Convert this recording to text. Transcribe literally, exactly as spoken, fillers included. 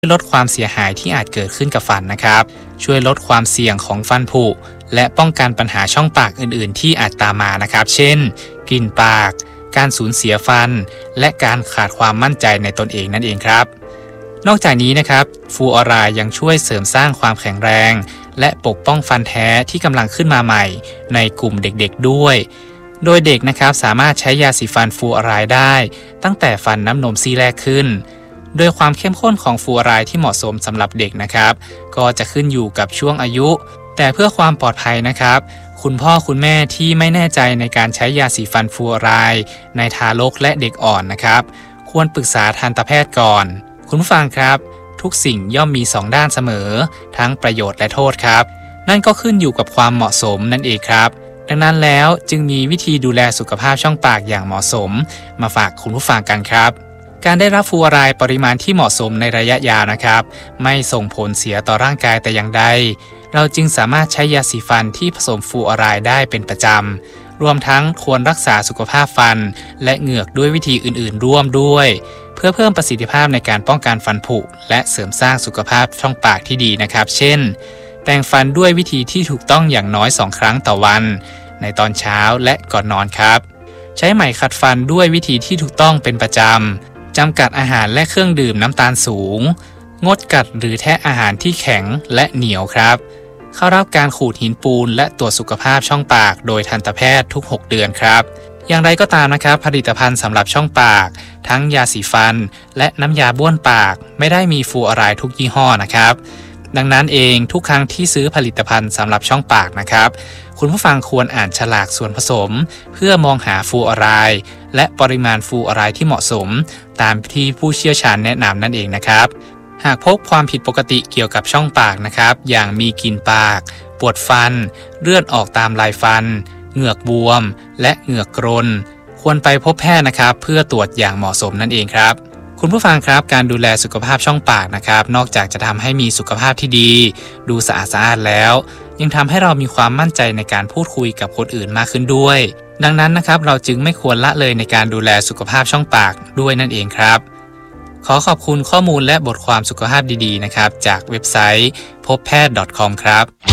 ลดความเสียหายที่อาจเกิดขึ้นกับฟันนะครับช่วยลดความเสี่ยงของฟันผุและป้องกันปัญหาช่องปากอื่นๆที่อาจตามมานะครับเช่นกลิ่นปากการสูญเสียฟันและการขาดความมั่นใจในตนเองนั่นเองครับนอกจากนี้นะครับฟลูออไรด์ยังช่วยเสริมสร้างความแข็งแรงและปกป้องฟันแท้ที่กำลังขึ้นมาใหม่ในกลุ่มเด็กๆด้วยโดยเด็กนะครับสามารถใช้ยาสีฟันฟลูออไรด์ได้ตั้งแต่ฟันน้ำนมซี่แรกขึ้นโดยความเข้มข้นของฟลูออไรด์ที่เหมาะสมสำหรับเด็กนะครับก็จะขึ้นอยู่กับช่วงอายุแต่เพื่อความปลอดภัยนะครับคุณพ่อคุณแม่ที่ไม่แน่ใจในการใช้ยาสีฟันฟลูออไรด์ในทารกและเด็กอ่อนนะครับควรปรึกษาทันตแพทย์ก่อนคุณผู้ฟังครับทุกสิ่งย่อมมีสองด้านเสมอทั้งประโยชน์และโทษครับนั่นก็ขึ้นอยู่กับความเหมาะสมนั่นเองครับดังนั้นแล้วจึงมีวิธีดูแลสุขภาพช่องปากอย่างเหมาะสมมาฝากคุณผู้ฟังกันครับการได้รับฟลูออไรด์ปริมาณที่เหมาะสมในระยะยาวนะครับไม่ส่งผลเสียต่อร่างกายแต่อย่างใดเราจึงสามารถใช้ยาสีฟันที่ผสมฟลูออไรด์ได้เป็นประจำรวมทั้งควรรักษาสุขภาพฟันและเหงือกด้วยวิธีอื่นๆร่วมด้วยเพื่อเพิ่มประสิทธิภาพในการป้องกันฟันผุและเสริมสร้างสุขภาพช่องปากที่ดีนะครับเช่นแปรงฟันด้วยวิธีที่ถูกต้องอย่างน้อยสองครั้งต่อวันในตอนเช้าและก่อนนอนครับใช้ไหมขัดฟันด้วยวิธีที่ถูกต้องเป็นประจำจำกัดอาหารและเครื่องดื่มน้ำตาลสูงงดกัดหรือแทะอาหารที่แข็งและเหนียวครับเข้ารับการขูดหินปูนและตรวจสุขภาพช่องปากโดยทันตแพทย์ทุกหกเดือนครับอย่างไรก็ตามนะครับผลิตภัณฑ์สำหรับช่องปากทั้งยาสีฟันและน้ำยาบ้วนปากไม่ได้มีฟลูออไรด์ทุกยี่ห้อนะครับดังนั้นเองทุกครั้งที่ซื้อผลิตภัณฑ์สำหรับช่องปากนะครับคุณผู้ฟังควรอ่านฉลากส่วนผสมเพื่อมองหาฟลูออไรด์และปริมาณฟลูออไรด์ที่เหมาะสมตามที่ผู้เชี่ยวชาญแนะนำนั่นเองนะครับหากพบความผิดปกติเกี่ยวกับช่องปากนะครับอย่างมีกลิ่นปากปวดฟันเลือดออกตามลายฟันเหงือกบวมและเหงือกกรนควรไปพบแพทย์นะครับเพื่อตรวจอย่างเหมาะสมนั่นเองครับคุณผู้ฟังครับการดูแลสุขภาพช่องปากนะครับนอกจากจะทำให้มีสุขภาพที่ดีดูสะอาดสะอาดแล้วยังทำให้เรามีความมั่นใจในการพูดคุยกับคนอื่นมากขึ้นด้วยดังนั้นนะครับเราจึงไม่ควรละเลยในการดูแลสุขภาพช่องปากด้วยนั่นเองครับขอขอบคุณข้อมูลและบทความสุขภาพดีๆนะครับจากเว็บไซต์พบแพทย์ .com ครับ